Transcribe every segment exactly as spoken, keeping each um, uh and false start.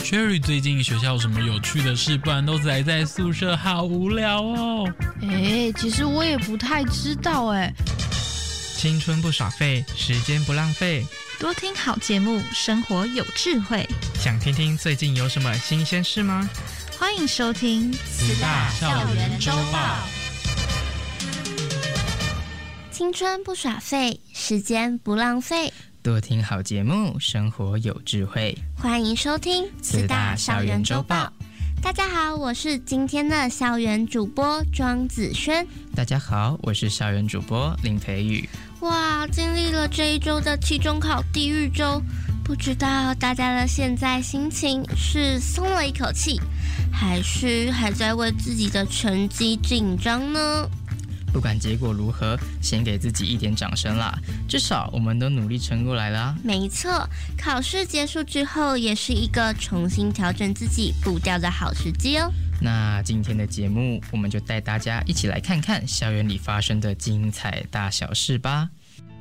Sherry 最近学校有什么有趣的事？不然都宅在宿舍好无聊哦。 哎，其实我也不太知道哎。 青春不耍废，时间不浪费， 多听好节目，生活有智慧。 想听听最近有什么新鲜事吗？ 欢迎收听慈大校园周报。 青春不耍废，时间不浪费， 多听好节目，生活有智慧。 欢迎收听慈大校园周报。大家好，我是今天的校园主播庄子轩。 大家好，我是校园主播林培宇。 哇，经历了这一周的期中考地狱周，不知道大家的现在心情是松了一口气，还是还在为自己的成绩紧张呢？ 不管结果如何，先给自己一点掌声啦，至少我们都努力撑过来啦。 没错，考试结束之后，也是一个重新调整自己步调的好时机哦。 那今天的节目，我们就带大家一起来看看校园里发生的精彩大小事吧。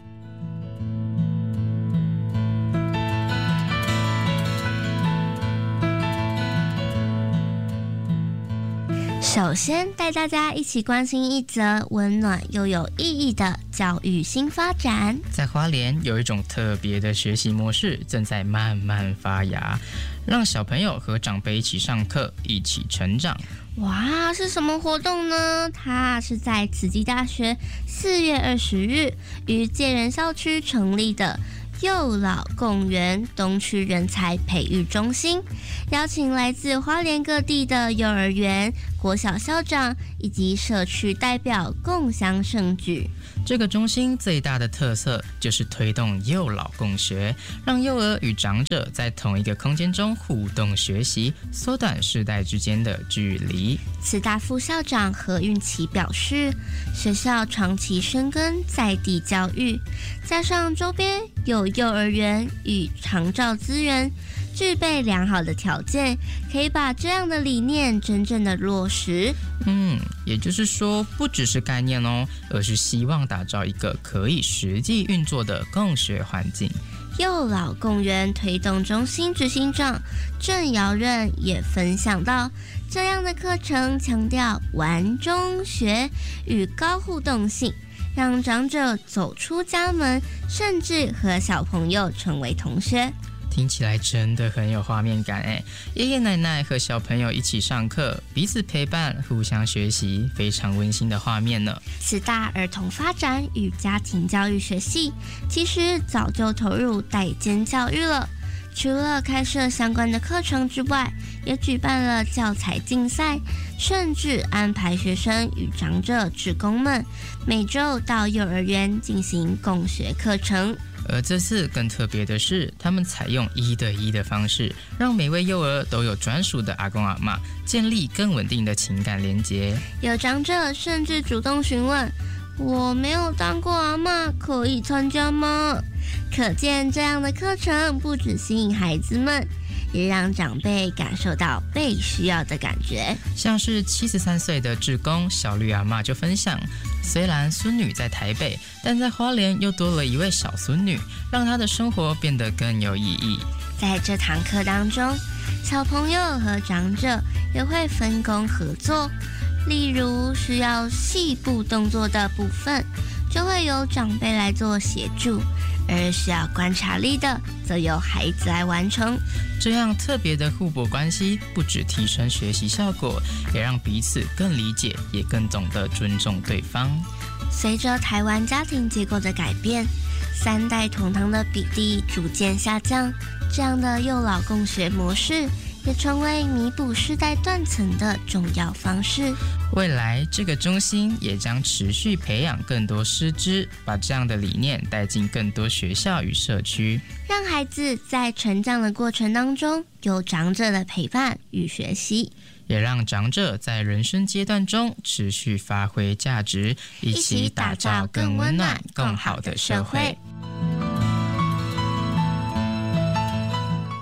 首先带大家一起关心一则温暖又有意义的教育新发展。 在花莲有一种特别的学习模式正在慢慢发芽，让小朋友和长辈一起上课，一起成长。 哇，是什么活动呢？它是在慈济大学四月二十日于介仁校区成立的幼老共园东区人才培育中心，邀请来自花莲各地的幼儿园、国小校长以及社区代表共襄盛举。 这个中心最大的特色就是推动幼老共学，让幼儿与长者在同一个空间中互动学习，缩短世代之间的距离。 慈大副校长何运琪表示，学校长期深耕在地教育，加上周边有幼儿园与长照资源，具备良好的条件，可以把这样的理念真正的落实。 嗯，也就是说，不只是概念哦，而是希望打造一个可以实际运作的共学环境。 幼老共园推动中心执行长郑尧任也分享到，这样的课程强调玩中学与高互动性，让长者走出家门，甚至和小朋友成为同学。 听起来真的很有画面感哎！爷爷奶奶和小朋友一起上课，彼此陪伴，互相学习，非常温馨的画面呢。 慈大儿童发展与家庭教育学系其实早就投入代间教育了，除了开设相关的课程之外，也举办了教材竞赛，甚至安排学生与长者志工们每周到幼儿园进行共学课程。 而这次更特别的是，他们采用一对一的方式，让每位幼儿都有专属的阿公阿嬷，建立更稳定的情感连结。 有长者甚至主动询问，我没有当过阿嬷，可以参加吗？可见这样的课程不只吸引孩子们，也让长辈感受到被需要的感觉。 像是七十三岁的志工小绿阿嬷就分享，虽然孙女在台北，但在花莲又多了一位小孙女，让她的生活变得更有意义。 在这堂课当中，小朋友和长者也会分工合作，例如需要细部动作的部分，就会由长辈来做协助，而需要观察力的则由孩子来完成。 这样特别的互补关系，不只提升学习效果，也让彼此更理解，也更懂得尊重对方。 随着台湾家庭结构的改变，三代同堂的比例逐渐下降，这样的幼老共学模式也成为弥补世代断层的重要方式。 未来这个中心也将持续培养更多师资，把这样的理念带进更多学校与社区， 让孩子在成长的过程当中有长者的陪伴与学习， 也让长者在人生阶段中持续发挥价值，一起打造更温暖、更好的社会。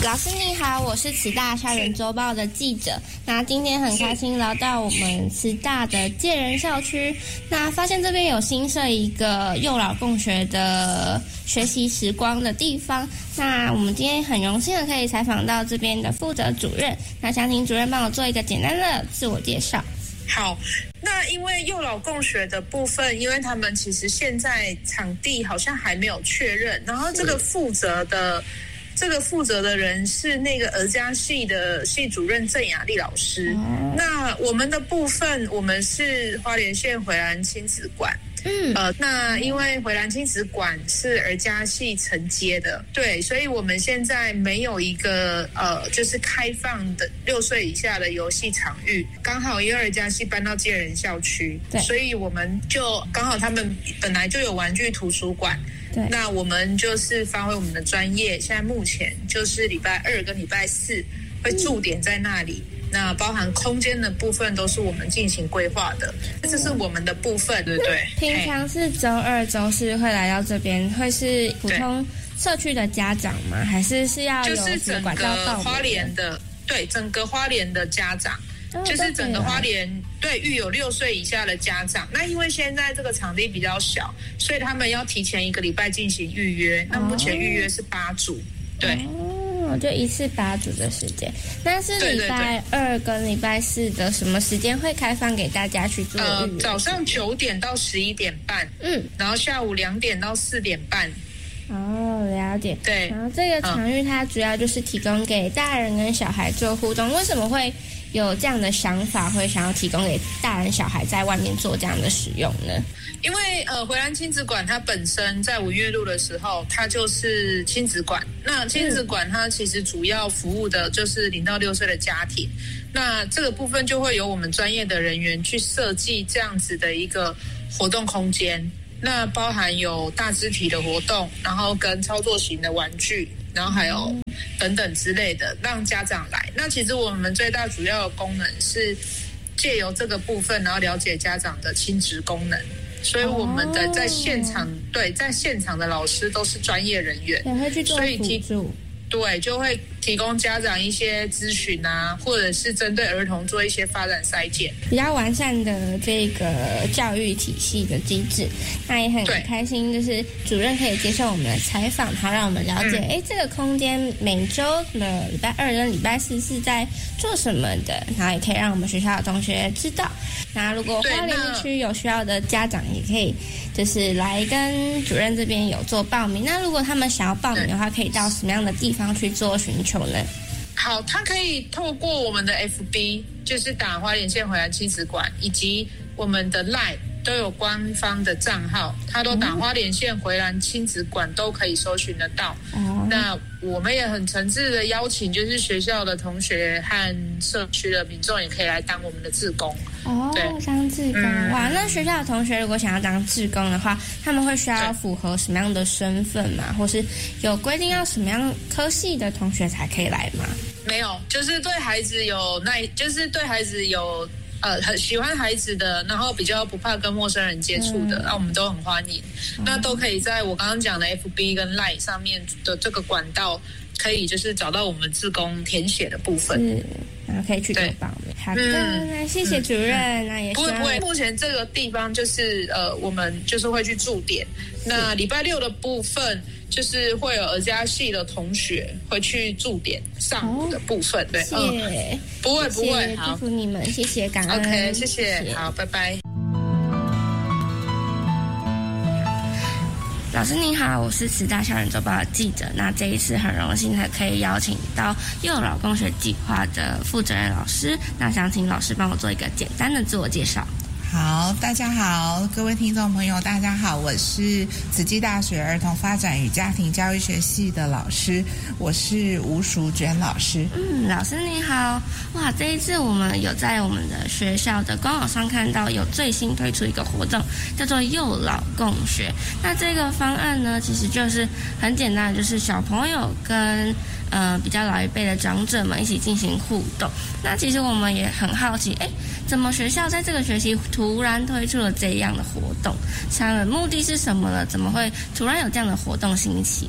老师你好，我是慈大校园周报的记者。那今天很开心来到我们慈大的介仁校区，那发现这边有新设一个幼老共学的学习时光的地方。那我们今天很荣幸的可以采访到这边的负责主任，那想请主任帮我做一个简单的自我介绍。 好，那因为幼老共学的部分，因为他们其实现在场地好像还没有确认，然后这个负责的。这个负责的人是那个儿家系的系主任郑雅丽老师。嗯、那我们的部分，我们是花莲县回兰亲子馆。嗯，呃，那因为回兰亲子馆是儿家系承接的，对，所以我们现在没有一个呃，就是开放的六岁以下的游戏场域。刚好因为儿家系搬到介仁校区，所以我们就刚好他们本来就有玩具图书馆。那我们就是发挥我们的专业，现在目前就是礼拜二跟礼拜四会驻点在那里，嗯、那包含空间的部分都是我们进行规划的，嗯、这是我们的部分，对不对？ 平常是周二、周四会来到这边，会是普通社区的家长吗？还是是要有就是整个花莲的，对，整个花莲的家长。就是整个花莲对育有六岁以下的家长，那因为现在这个场地比较小，所以他们要提前一个礼拜进行预约。那目前预约是八组，对， 哦，就一次八组的时间。那是礼拜二跟礼拜四的什么时间会开放给大家去做预约？ 呃，早上九点到十一点半，嗯，然后下午两点到四点半。 哦，了解。 对， 然后这个场域它主要就是提供给大人跟小孩做互动。为什么会有这样的想法，会想要提供给大人小孩在外面做这样的使用呢？ 因为呃，回兰亲子馆它本身在文月路的时候，它就是亲子馆。那亲子馆它其实主要服务的就是零到六岁的家庭。那这个部分就会由我们专业的人员去设计这样子的一个活动空间。那包含有大肢体的活动，然后跟操作型的玩具，然后还有等等之类的，让家长来。那其实我们最大主要的功能是借由这个部分，然后了解家长的亲职功能。所以我们的在现场，哦、对，在现场的老师都是专业人员， 也会去做辅助。 对，就会提供家长一些咨询啊，或者是针对儿童做一些发展筛检， 比较完善的这个教育体系的机制。那也很开心，就是主任可以接受我们的采访，好让我们了解，哎、嗯，这个空间每周的礼拜二跟礼拜四是在做什么的，然后也可以让我们学校的同学知道。那如果花莲地区有需要的家长，也可以就是来跟主任这边有做报名。那如果他们想要报名的话，可以到什么样的地方去做寻求呢？ 好，他可以透过我们的 F B， 就是打花莲县回兰亲子馆，以及我们的 Line 都有官方的账号，他都打花莲县回兰亲子馆都可以搜寻得到。嗯、那我们也很诚挚的邀请，就是学校的同学和社区的民众也可以来当我们的志工。 哦，当志工、嗯、哇！那学校的同学如果想要当志工的话，他们会需要符合什么样的身份吗？或是有规定要什么样科系的同学才可以来吗？ 没有，就是对孩子有耐，就是对孩子有呃很喜欢孩子的，然后比较不怕跟陌生人接触的，那、嗯啊、我们都很欢迎。嗯、那都可以在我刚刚讲的 F B 跟 Line 上面的这个管道，可以就是找到我们志工填写的部分。 是，然后可以去做报名。好的，嗯、那谢谢主任。嗯、那也不会不会，目前这个地方就是呃，我们就是会去驻点。那礼拜六的部分就是会有儿家系的同学会去驻点上午的部分。哦、对， 谢谢、嗯， 不会不会， 祝福你们，谢谢，感恩。 OK， 谢谢，谢谢好，拜拜。 老师您好，我是慈大校园周报的记者。那这一次很荣幸的可以邀请到幼老共学计划的负责人老师，那想请老师帮我做一个简单的自我介绍。 好，大家好，各位听众朋友，大家好，我是慈济大学儿童发展与家庭教育学系的老师，我是吴淑娟老师。 嗯，老师你好，哇，这一次我们有在我们的学校的官网上看到有最新推出一个活动，叫做幼老共学。那这个方案呢，其实就是很简单的，就是小朋友跟呃比较老一辈的长者们一起进行互动。那其实我们也很好奇，哎，怎么学校在这个学期突然推出了这样的活动？想的目的是什么呢？怎么会突然有这样的活动兴起了？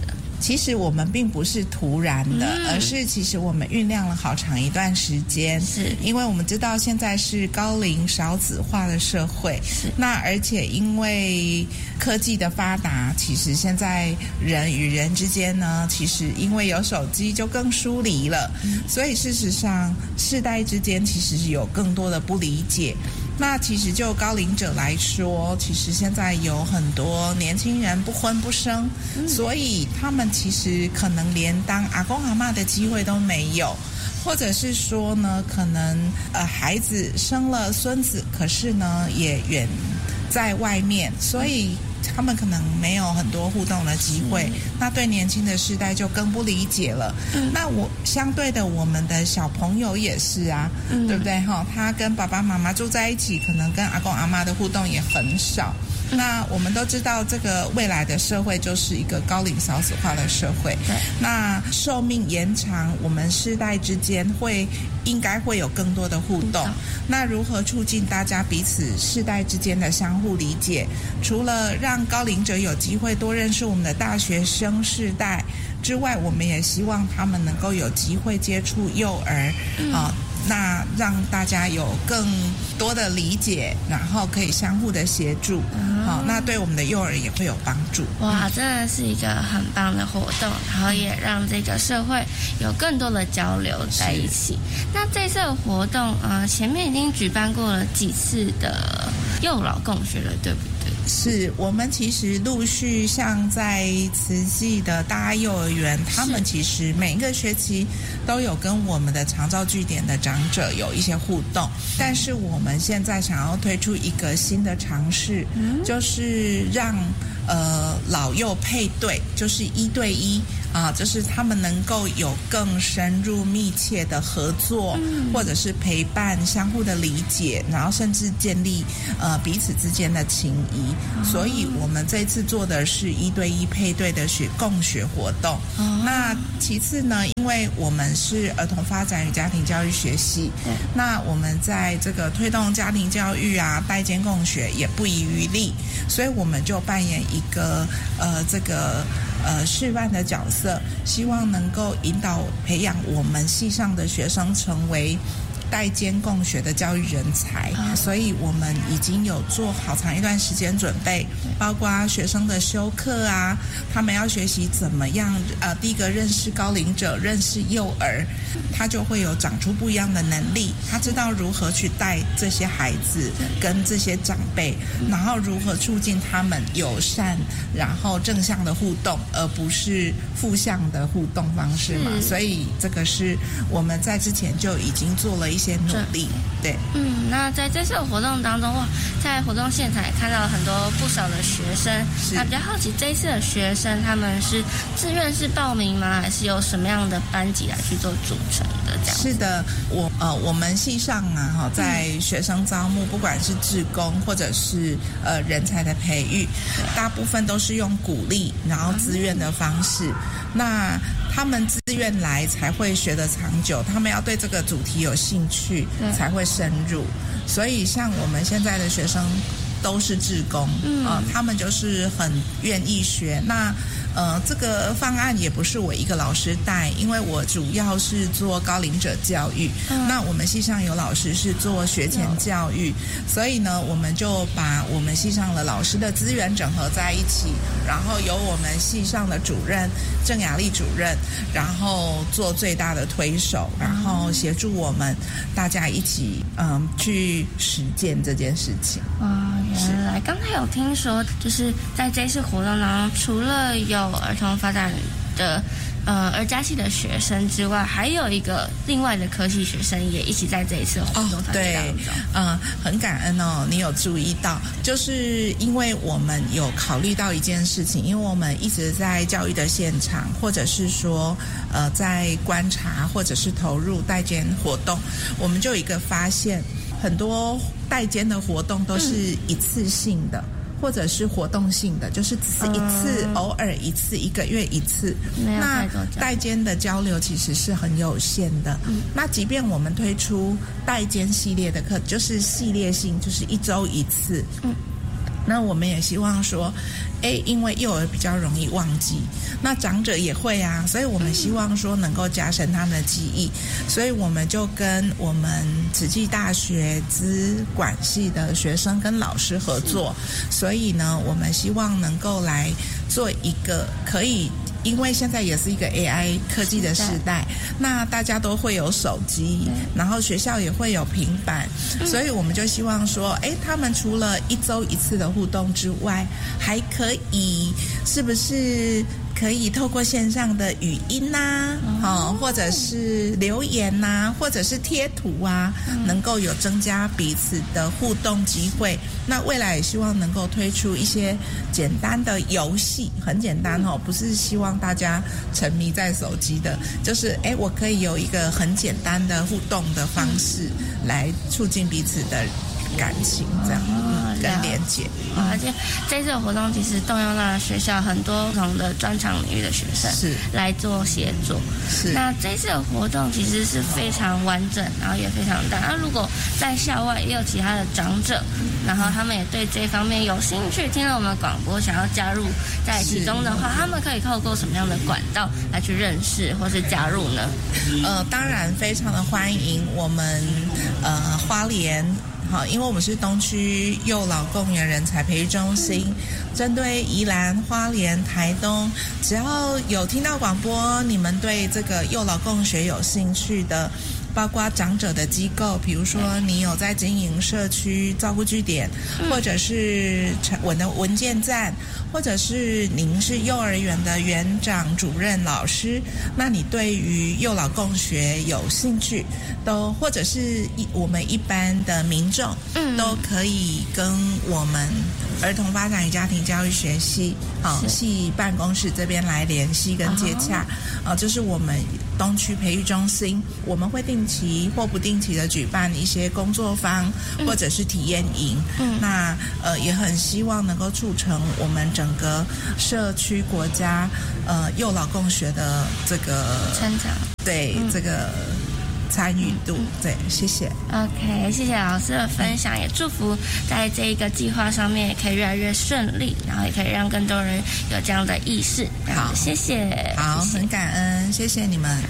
其实我们并不是突然的，嗯、而是其实我们酝酿了好长一段时间。 是， 因为我们知道现在是高龄少子化的社会， 是。 那而且因为科技的发达，其实现在人与人之间呢，其实因为有手机就更疏离了，嗯、所以事实上世代之间其实有更多的不理解。那其实就高龄者来说，其实现在有很多年轻人不婚不生，嗯、所以他们其实可能连当阿公阿嬷的机会都没有，或者是说呢，可能呃孩子生了孙子，可是呢也远在外面，所以他们可能没有很多互动的机会，那对年轻的世代就更不理解了。嗯、那我相对的，我们的小朋友也是啊，嗯、对不对哈？他跟爸爸妈妈住在一起，可能跟阿公阿嬷的互动也很少。那我们都知道，这个未来的社会就是一个高龄少子化的社会。对，那寿命延长，我们世代之间会应该会有更多的互动。嗯、那如何促进大家彼此世代之间的相互理解？除了让高龄者有机会多认识我们的大学生世代之外，我们也希望他们能够有机会接触幼儿，嗯、啊。那让大家有更多的理解，然后可以相互的协助，嗯、好，那对我们的幼儿也会有帮助。 哇，真的是一个很棒的活动，然后也让这个社会有更多的交流在一起。那这次的活动，呃，前面已经举办过了几次的幼老共学了，对不对？ 是，我们其实陆续像在慈济的大爱幼儿园，他们其实每一个学期都有跟我们的长照据点的长者有一些互动，但是我们现在想要推出一个新的尝试，嗯、就是让呃老幼配对，就是一对一啊，就是他们能够有更深入密切的合作，嗯、或者是陪伴，相互的理解，然后甚至建立呃彼此之间的情谊。哦、所以我们这次做的是一对一配对的学共学活动。哦、那其次呢，因为我们是儿童发展与家庭教育学系，那我们在这个推动家庭教育啊、代间共学也不遗余力，所以我们就扮演一个呃这个呃示范的角色，希望能够引导培养我们系上的学生成为代间共学的教育人才，所以我们已经有做好长一段时间准备，包括学生的修课啊，他们要学习怎么样呃，第一个认识高龄者，认识幼儿，他就会有长出不一样的能力，他知道如何去带这些孩子跟这些长辈，然后如何促进他们友善然后正向的互动，而不是负向的互动方式嘛。所以这个是我们在之前就已经做了一些努力。对， 嗯，那在这次的活动当中，哇，在活动现场也看到了很多不少的学生。那比较好奇，这一次的学生他们是自愿式报名吗？还是有什么样的班级来去做组成的？这样是的，我呃，我们系上啊，哈，在学生招募，不管是志工或者是呃人才的培育，大部分都是用鼓励然后自愿的方式。那他们自愿来才会学得长久，他们要对这个主题有兴趣才会深入。所以像我们现在的学生都是志工，嗯、呃，他们就是很愿意学。那呃，这个方案也不是我一个老师带，因为我主要是做高龄者教育。嗯、那我们系上有老师是做学前教育，所以呢，我们就把我们系上的老师的资源整合在一起，然后由我们系上的主任郑雅丽主任，然后做最大的推手，然后协助我们大家一起嗯去实践这件事情。 啊，原来刚才有听说，就是在这次活动当中，除了有儿童发展的呃儿家系的学生之外，还有一个另外的科系学生也一起在这一次活动参加当中。对， 嗯，很感恩哦，你有注意到，就是因为我们有考虑到一件事情，因为我们一直在教育的现场，或者是说呃在观察，或者是投入代间活动，我们就有一个发现，很多代间的活动都是一次性的。嗯，或者是活动性的，就是只是一次、嗯、偶尔一次，一个月一次，那代间的交流其实是很有限的。嗯、那即便我们推出代间系列的课，就是系列性，就是一周一次。嗯， 那我们也希望说，哎，因为幼儿比较容易忘记，那长者也会啊，所以我们希望说能够加深他们的记忆，所以我们就跟我们慈济大学资管系的学生跟老师合作，所以呢，我们希望能够来做一个可以。因为现在也是一个 A I 科技的时代，那大家都会有手机，然后学校也会有平板，所以我们就希望说，哎，他们除了一周一次的互动之外，还可以是不是可以透过线上的语音呐、啊，哦，或者是留言呐、啊，或者是贴图啊，能够有增加彼此的互动机会。那未来也希望能够推出一些简单的游戏，很简单哦，不是希望大家沉迷在手机的，就是哎，我可以有一个很简单的互动的方式来促进彼此的感情，这样、嗯、跟连结。 而且这次的活动其实动用了学校很多不同的专长领域的学生是来做协作。 是那这次的活动其实是非常完整，然后也非常大。那如果在校外也有其他的长者，然后他们也对这方面有兴趣，听了我们广播想要加入在其中的话，他们可以透过什么样的管道来去认识或是加入呢？ 呃，当然非常的欢迎我们呃花莲。好，因为我们是东区幼老共园人才培育中心，针对宜兰、花莲、台东，只要有听到广播，你们对这个幼老共学有兴趣的，包括长者的机构，比如说你有在经营社区照顾据点，或者是文的文件站，或者是您是幼儿园的园长、主任、老师，那你对于幼老共学有兴趣，都或者是一我们一般的民众，嗯，都可以跟我们儿童发展与家庭教育学系好系办公室这边来联系跟接洽，啊、哦，这是我们东区培育中心，我们会定期或不定期的举办一些工作坊、嗯、或者是体验营，嗯，那呃也很希望能够促成我们整个社区国家呃幼老共学的这个成长， 对、嗯、这个参与度，对，谢谢。 OK， 谢谢老师的分享，也祝福在这一个计划上面也可以越来越顺利，然后也可以让更多人有这样的意识。好，谢谢。 好， 谢谢很感恩，谢谢你们。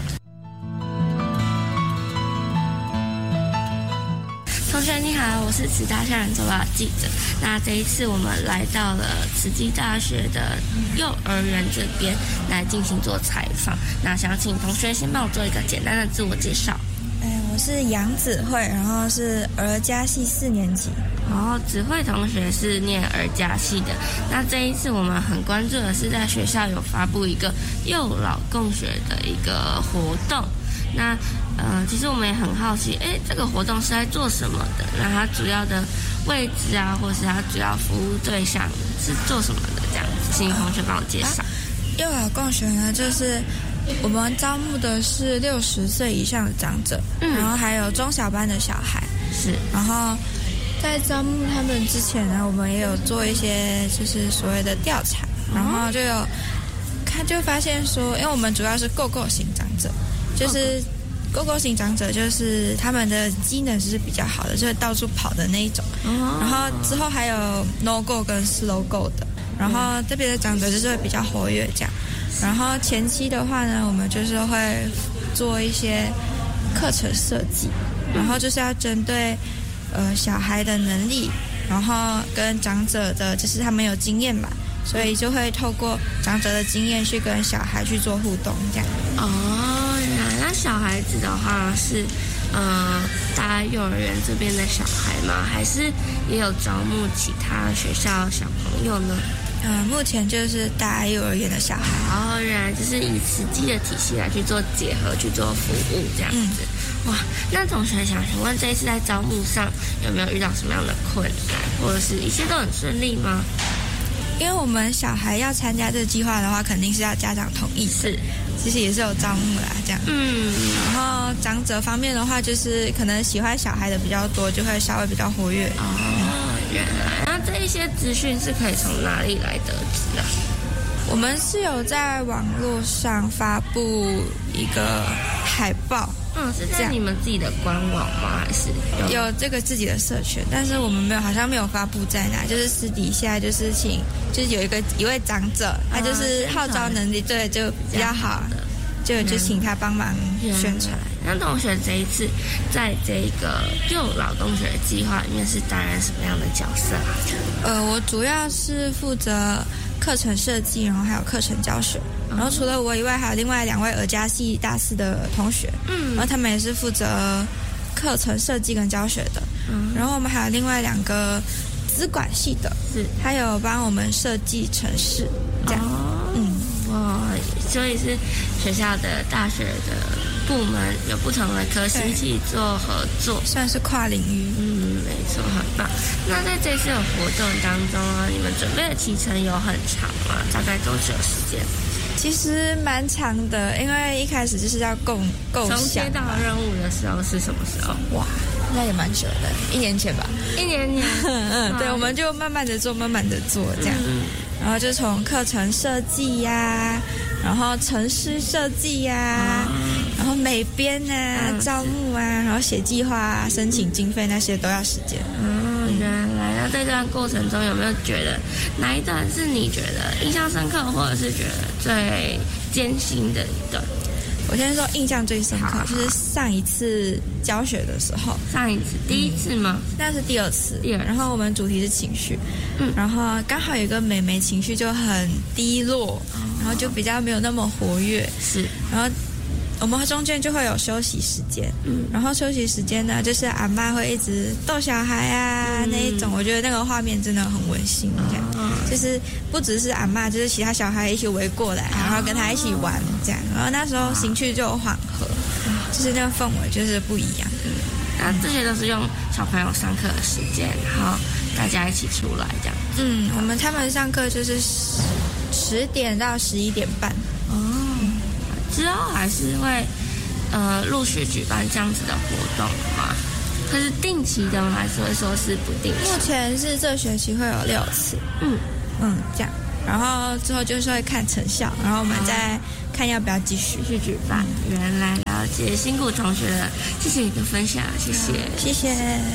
同学你好，我是慈大校园周报记者。那这一次我们来到了慈济大学的幼儿园这边来进行做采访。那想请同学先帮我做一个简单的自我介绍。 哎，我是杨子慧，然后是儿家系四年级。 然后子慧同学是念儿家系的。那这一次我们很关注的是在学校有发布一个幼老共学的一个活动。那呃，其实我们也很好奇，哎，这个活动是在做什么的？那它主要的位置啊，或是它主要服务对象是做什么的？这样子，请同学帮我介绍。啊、 幼老共学呢，就是我们招募的是六十岁以上的长者，嗯，然后还有中小班的小孩， 是。 然后在招募他们之前呢，我们也有做一些就是所谓的调查，然后就有看就发现说，因为我们主要是购购型长者。就是狗狗型长者，就是他们的机能是比较好的，就是到处跑的那一种。Oh. 然后之后还有 no go 跟 slow go 的，然后这边的长者就是会比较活跃这样。然后前期的话呢，我们就是会做一些课程设计，然后就是要针对呃小孩的能力，然后跟长者的就是他们有经验嘛。所以就会透过长者的经验去跟小孩去做互动，这样。 哦，原来那小孩子的话是，呃，大幼儿园这边的小孩吗？还是也有招募其他学校小朋友呢？ 呃，目前就是大幼儿园的小孩。 哦，原来就是以慈济的体系来去做结合，去做服务这样子。嗯、哇，那同学想请问，这一次在招募上有没有遇到什么样的困难，或者是一切都很顺利吗？ 因为我们小孩要参加这个计划的话，肯定是要家长同意，是，其实也是有招募啦，这样。嗯，然后长者方面的话，就是可能喜欢小孩的比较多，就会稍微比较活跃。 哦，原来，那这一些资讯是可以从哪里来得知啊？ 我们是有在网络上发布一个海报。 嗯，是在你们自己的官网吗？还是有有这个自己的社群，但是我们没有，好像没有发布在哪，就是私底下就是请，就是有一个一位长者，他就是号召能力对就比较好，就就请他帮忙宣传。 那同学这一次在这个幼老共学计划里面是担任什么样的角色啊？ 呃，我主要是负责课程设计，然后还有课程教学。然后除了我以外，还有另外两位儿家系大四的同学，嗯，然后他们也是负责课程设计跟教学的。嗯，然后我们还有另外两个资管系的，是，还有帮我们设计程式，这样。哦、嗯， 哇，所以是学校的大学的部门有不同的科系一起做合作， 算是跨领域。 嗯，没错，很棒。那在这次的活动当中啊，你们准备的期程有很长吗？大概多久时间？ 其实蛮长的，因为一开始就是要构构想。 从接到任务的时候是什么时候？ 哇，那也蛮久的，一年前吧。 一年前， 嗯，对，我们就慢慢的做，慢慢的做这样。嗯、然后就从课程设计呀、啊，然后程式设计呀、啊，嗯、然后美编啊、嗯、招募啊，然后写计划啊、申请经费那些都要时间。 嗯，原来。那在这段过程中，有没有觉得哪一段是你觉得印象深刻，或者是觉得最艰辛的一段？ 我先说印象最深刻，就是上一次教学的时候。 上一次第一次吗？ 嗯、那是第二次。 第二次。 然后我们主题是情绪，嗯，然后刚好有一个妹妹情绪就很低落，哦、然后就比较没有那么活跃。 是。 然后我们中间就会有休息时间，嗯，然后休息时间呢，就是阿嬷会一直逗小孩啊、嗯、那一种，我觉得那个画面真的很温馨，这样，嗯、就是不只是阿嬷，就是其他小孩一起围过来，然后跟他一起玩这样，然后那时候情绪就有缓和，就是那个氛围就是不一样。 嗯，那这些都是用小朋友上课的时间，然后大家一起出来这样。 嗯，我们他们上课就是十点到十一点半。 哦。之后还是会呃陆续举办这样子的活动吗？可是定期的吗？还是会说是不定期？ 目前是这学期会有六次， 嗯嗯这样，然后之后就是会看成效，然后我们再看要不要继续继续举办。原来了解，辛苦同学了，谢谢你的分享，谢谢谢谢。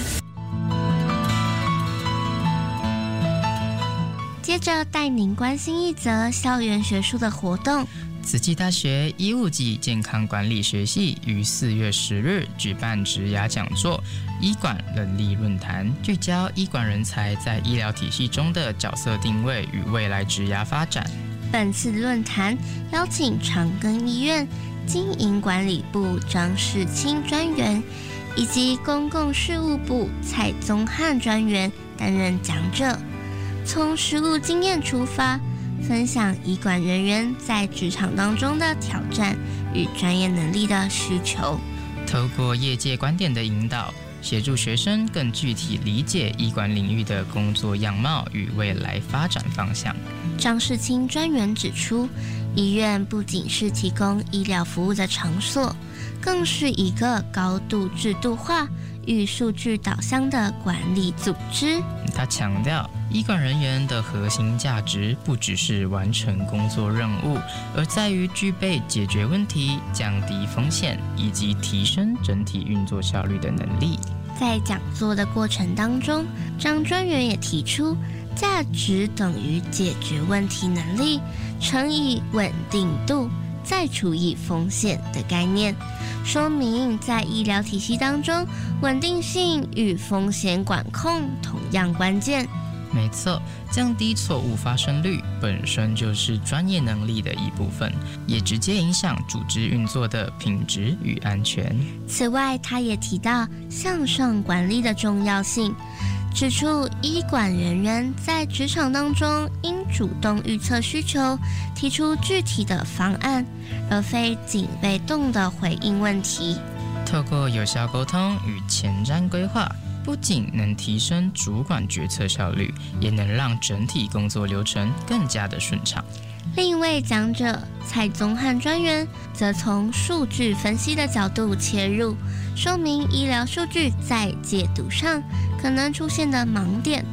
接着带您关心一则校园学术的活动。 慈济大学医务及健康管理学系于四月十日举办职涯讲座医管人力论坛，聚焦医管人才在医疗体系中的角色定位与未来职涯发展。 本次论坛邀请长庚医院经营管理部张世清专员以及公共事务部蔡宗翰专员担任讲者，从实务经验出发，分享医管人员在职场当中的挑战与专业能力的需求， 透过业界观点的引导，协助学生更具体理解医管领域的工作样貌与未来发展方向。 张世清专员指出，医院不仅是提供医疗服务的场所，更是一个高度制度化与数据导向的管理组织。 他强调，医管人员的核心价值不只是完成工作任务，而在于具备解决问题、降低风险以及提升整体运作效率的能力。 在讲座的过程当中，张专员也提出，价值等于解决问题能力乘以稳定度再除以风险的概念，说明在医疗体系当中，稳定性与风险管控同样关键。 没错，降低错误发生率本身就是专业能力的一部分，也直接影响组织运作的品质与安全。 此外，他也提到向上管理的重要性，指出医管人员在职场当中应主动预测需求，提出具体的方案，而非仅被动的回应问题。 透过有效沟通与前瞻规划，不仅能提升主管决策效率，也能让整体工作流程更加的顺畅。 另一位讲者蔡宗翰专员则从数据分析的角度切入，说明医疗数据在解读上可能出现的盲点。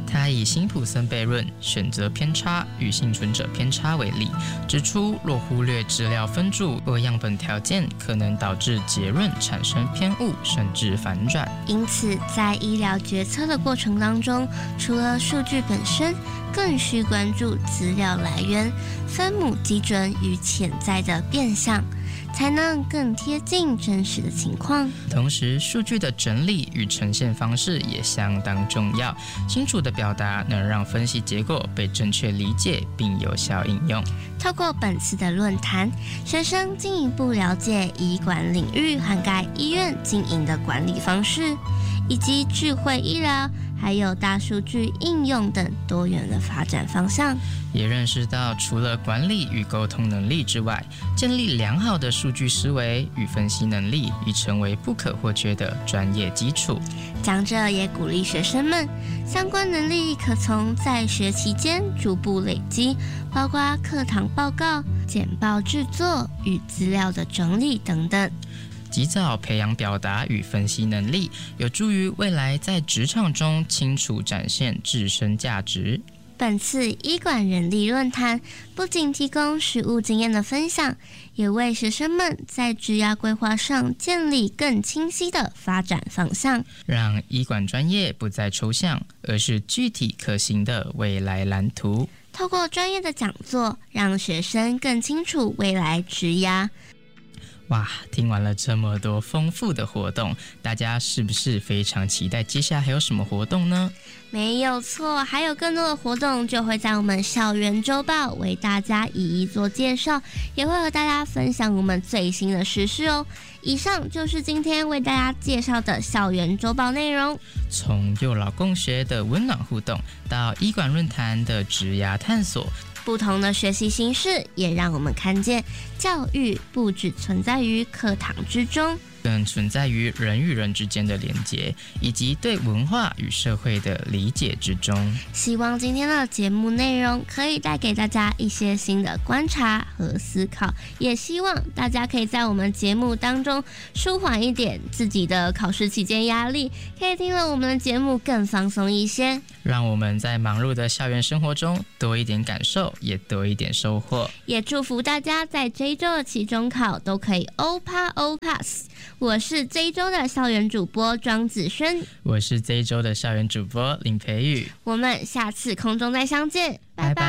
他以辛普森悖论选择偏差与幸存者偏差为例，指出若忽略资料分组或样本条件，可能导致结论产生偏误甚至反转。 因此在医疗决策的过程当中，除了数据本身，更需关注资料来源、分母基准与潜在的变项，才能更贴近真实的情况。 同时，数据的整理与呈现方式也相当重要，清楚的表达能让分析结果被正确理解并有效应用。 透过本次的论坛，学生进一步了解医管领域涵盖医院经营的管理方式，以及智慧医疗还有大数据应用等多元的发展方向， 也认识到除了管理与沟通能力之外，建立良好的数据思维与分析能力已成为不可或缺的专业基础。 讲者也鼓励学生们，相关能力可从在学期间逐步累积，包括课堂报告、简报制作与资料的整理等等。 及早培养表达与分析能力，有助于未来在职场中清楚展现自身价值。 本次医管人力论坛不仅提供实务经验的分享，也为学生们在职涯规划上建立更清晰的发展方向， 让医管专业不再抽象，而是具体可行的未来蓝图。 透过专业的讲座，让学生更清楚未来职涯。 哇，听完了这么多丰富的活动，大家是不是非常期待接下来还有什么活动呢？ 没有错，还有更多的活动就会在我们校园周报为大家一一做介绍，也会和大家分享我们最新的时事哦。以上就是今天为大家介绍的校园周报内容。 从幼老共学的温暖互动，到医管论坛的职涯探索， 不同的学习形式也让我们看见教育不只存在于课堂之中， 更存在于人与人之间的连结，以及对文化与社会的理解之中。 希望今天的节目内容可以带给大家一些新的观察和思考，也希望大家可以在我们节目当中舒缓一点自己的考试期间压力，可以听了我们的节目更放松一些， 让我们在忙碌的校园生活中多一点感受，也多一点收获。 也祝福大家在这一周的期中考都可以欧趴欧 pass。我是这一周的校园主播庄子轩， 我是这一周的校园主播林培宇， 我们下次空中再相见，拜拜。